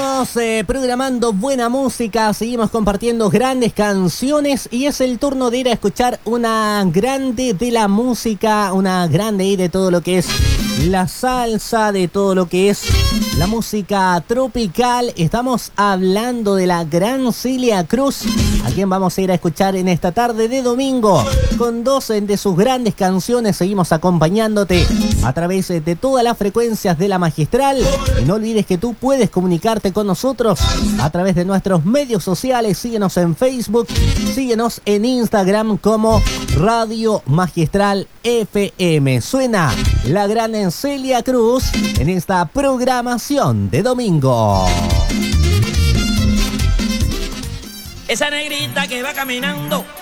Seguimos programando buena música, seguimos compartiendo grandes canciones y es el turno de ir a escuchar una grande de la música, una grande y de todo lo que es la salsa, de todo lo que es la música tropical. Estamos hablando de la gran Celia Cruz, a quien vamos a ir a escuchar en esta tarde de domingo. Con 12 de sus grandes canciones seguimos acompañándote a través de todas las frecuencias de la Magistral. Y no olvides que tú puedes comunicarte con nosotros a través de nuestros medios sociales. Síguenos en Facebook, síguenos en Instagram como Radio Magistral FM. Suena la gran Celia Cruz en esta programación de domingo. Esa negrita que va caminando